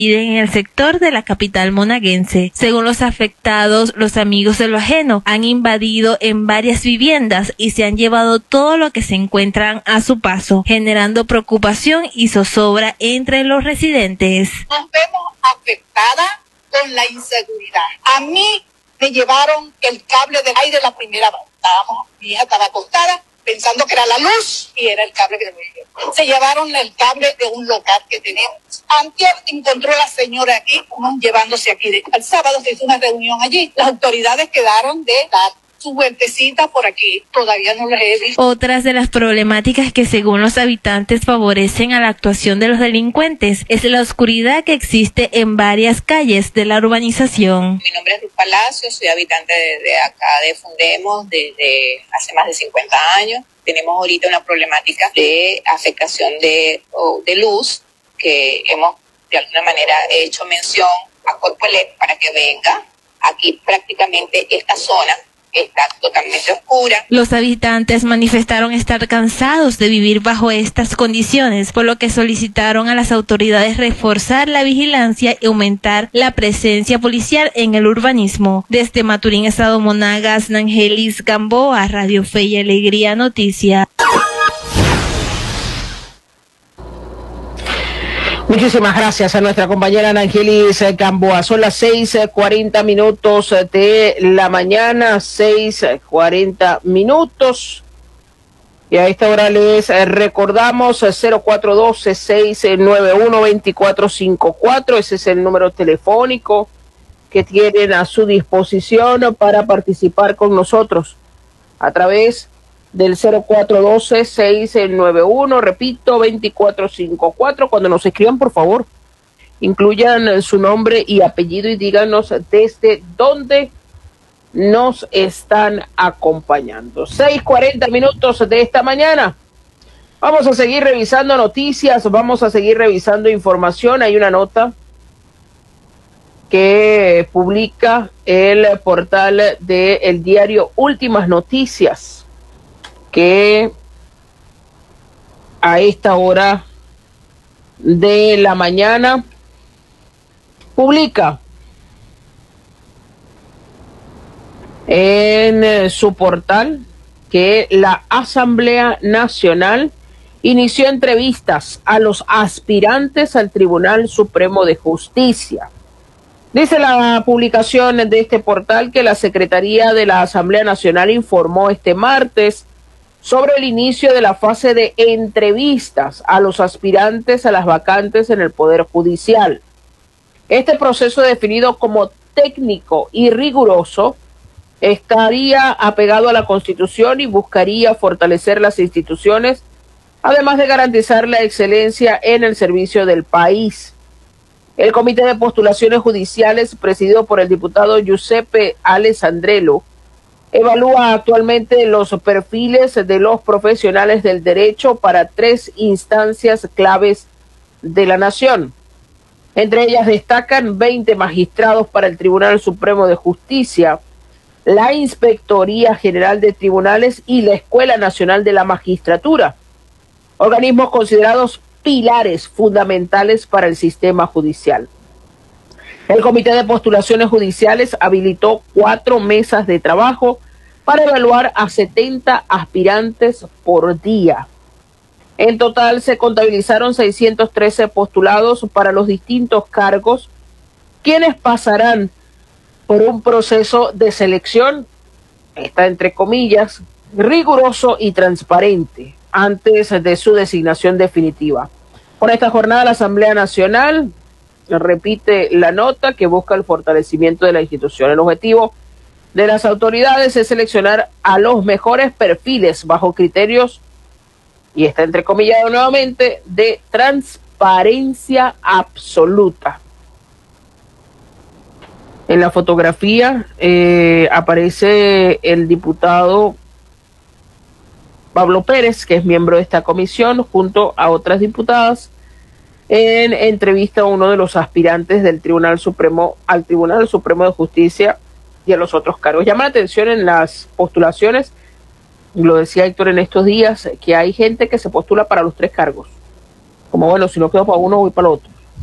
en el sector de la capital monaguense. Según los afectados, los amigos de lo ajeno han invadido en varias viviendas y se han llevado todo lo que se encuentran a su paso, generando preocupación y zozobra entre los residentes. Nos vemos afectadas con la inseguridad. A mí me llevaron el cable del aire la primera vez. Mi hija estaba acostada pensando que era la luz y era el cable que se llevaron el cable de un local que tenemos. Antier encontró la señora aquí, llevándose aquí. El sábado se hizo una reunión allí. Las autoridades quedaron de dar su vueltecita por aquí. Todavía no las he visto. Otras de las problemáticas que según los habitantes favorecen a la actuación de los delincuentes es la oscuridad que existe en varias calles de la urbanización. Mi nombre es Ruth Palacio, soy habitante de acá de Fundemos desde hace más de 50 años. Tenemos ahorita una problemática de afectación de luz que hemos de alguna manera hecho mención a Corpoelec para que venga. Aquí prácticamente esta zona está totalmente oscura. Los habitantes manifestaron estar cansados de vivir bajo estas condiciones, por lo que solicitaron a las autoridades reforzar la vigilancia y aumentar la presencia policial en el urbanismo. Desde Maturín, Estado Monagas, Nangelis Gamboa, Radio Fe y Alegría Noticias. Muchísimas gracias a nuestra compañera Nangelis Gamboa. Son las 6:40 de la mañana, 6:40. Y a esta hora les recordamos 0412-691-2454. Ese es el número telefónico que tienen a su disposición para participar con nosotros a través del 0412-691, repito, 2454. Cuando nos escriban, por favor, incluyan su nombre y apellido y díganos desde dónde nos están acompañando. 6:40 de esta mañana. Vamos a seguir revisando noticias, vamos a seguir revisando información. Hay una nota que publica el portal del diario Últimas Noticias, que a esta hora de la mañana publica en su portal que la Asamblea Nacional inició entrevistas a los aspirantes al Tribunal Supremo de Justicia. Dice la publicación de este portal que la Secretaría de la Asamblea Nacional informó este martes sobre el inicio de la fase de entrevistas a los aspirantes a las vacantes en el Poder Judicial. Este proceso, definido como técnico y riguroso, estaría apegado a la Constitución y buscaría fortalecer las instituciones, además de garantizar la excelencia en el servicio del país. El Comité de Postulaciones Judiciales, presidido por el diputado Giuseppe Alessandrello, evalúa actualmente los perfiles de los profesionales del derecho para 3 instancias claves de la nación. Entre ellas destacan 20 magistrados para el Tribunal Supremo de Justicia, la Inspectoría General de Tribunales y la Escuela Nacional de la Magistratura, organismos considerados pilares fundamentales para el sistema judicial. El Comité de Postulaciones Judiciales habilitó 4 mesas de trabajo para evaluar a 70 aspirantes por día. En total se contabilizaron 613 postulados para los distintos cargos, quienes pasarán por un proceso de selección, está entre comillas, riguroso y transparente, antes de su designación definitiva. Por esta jornada, la Asamblea Nacional repite la nota que busca el fortalecimiento de la institución. El objetivo de las autoridades es seleccionar a los mejores perfiles bajo criterios, y está entrecomillado nuevamente, de transparencia absoluta. En la fotografía aparece el diputado Pablo Pérez, que es miembro de esta comisión, junto a otras diputadas, en entrevista a uno de los aspirantes del Tribunal Supremo, al Tribunal Supremo de Justicia y a los otros cargos. Llama la atención en las postulaciones, lo decía Héctor en estos días, que hay gente que se postula para los 3 cargos. Como bueno, si no quedo para uno, voy para el otro.